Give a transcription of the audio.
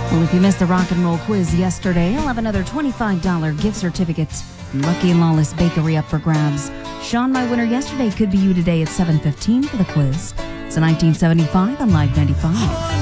Well, if you missed the rock and roll quiz yesterday, I'll have another $25 gift certificates. Lucky and Lawless Bakery up for grabs. Sean, my winner yesterday, could be you today at 7:15 for the quiz. It's a 1975 on Live 95.